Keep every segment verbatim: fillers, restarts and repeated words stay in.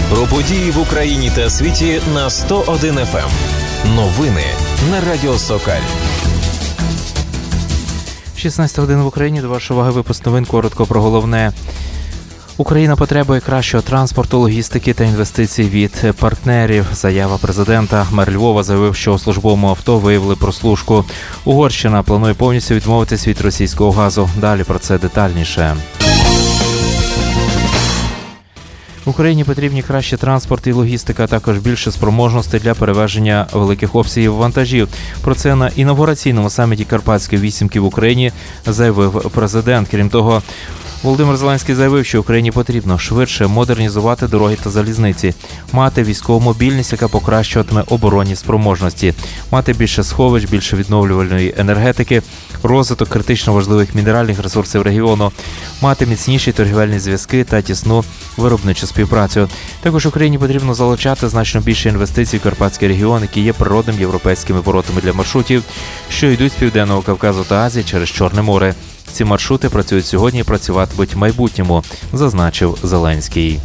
Про події в Україні та світі на сто один еф ем. Новини на Радіо Сокаль. шістнадцята година в Україні. До вашої уваги випуск новин. Коротко про головне. Україна потребує кращого транспорту, логістики та інвестицій від партнерів. Заява президента. Мер Львова заявив, що у службовому авто виявили прослушку. Угорщина планує повністю відмовитись від російського газу. Далі про це детальніше. Україні потрібні кращий транспорт і логістика, а також більше спроможностей для перевезення великих обсягів вантажів. Про це на інавгураційному саміті Карпатської вісімки в Україні заявив президент. Крім того, Володимир Зеленський заявив, що Україні потрібно швидше модернізувати дороги та залізниці, мати військову мобільність, яка покращуватиме оборонні спроможності, мати більше сховищ, більше відновлювальної енергетики, розвиток критично важливих мінеральних ресурсів регіону, мати міцніші торгівельні зв'язки та тісну виробничу співпрацю. Також Україні потрібно залучати значно більше інвестицій в Карпатський регіон, який є природним європейськими воротами для маршрутів, що йдуть з Південного Кавказу та Азії через Чорне море. Ці маршрути працюють сьогодні і працюватимуть в майбутньому, зазначив Зеленський.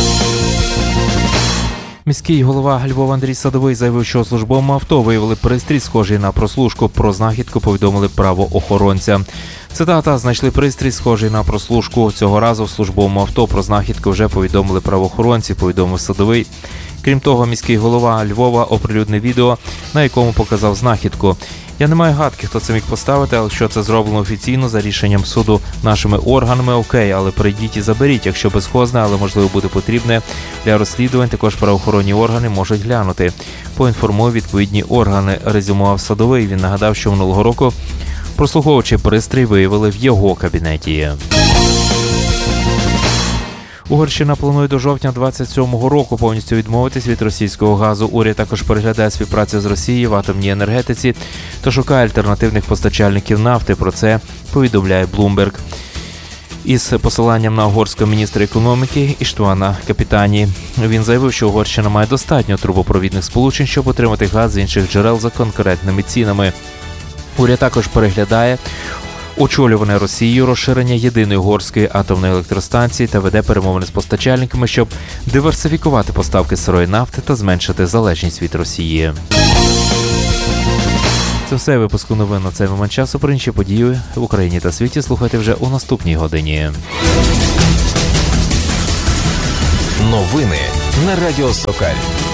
Міський голова Львова Андрій Садовий заявив, що у службовому авто виявили пристрій, схожий на прослушку. Про знахідку повідомили правоохоронця. Цитата: «Знайшли пристрій, схожий на прослушку. Цього разу в службовому авто про знахідку вже повідомили правоохоронці», повідомив Садовий. Крім того, міський голова Львова оприлюднив відео, на якому показав знахідку. «Я не маю гадки, хто це міг поставити, але якщо це зроблено офіційно за рішенням суду нашими органами, окей, але прийдіть і заберіть, якщо безхозне, але можливо буде потрібне для розслідувань, також правоохоронні органи можуть глянути. Поінформує відповідні органи», резюмував Садовий. Він нагадав, що минулого року прослуховувачі пристрій виявили в його кабінеті. Угорщина планує до жовтня двадцять сьомого року повністю відмовитись від російського газу. Уряд також переглядає співпрацю з Росією в атомній енергетиці та шукає альтернативних постачальників нафти. Про це повідомляє Bloomberg. Із посиланням на угорського міністра економіки Іштвана Капітані. Він заявив, що Угорщина має достатньо трубопровідних сполучень, щоб отримати газ з інших джерел за конкурентними цінами. Уряд також переглядає очолюване Росією розширення єдиної угорської атомної електростанції та веде перемовини з постачальниками, щоб диверсифікувати поставки сирої нафти та зменшити залежність від Росії. Це все випуску новин на цей момент часу. Про інші події в Україні та світі слухайте вже у наступній годині. Новини на Радіо Сокаль.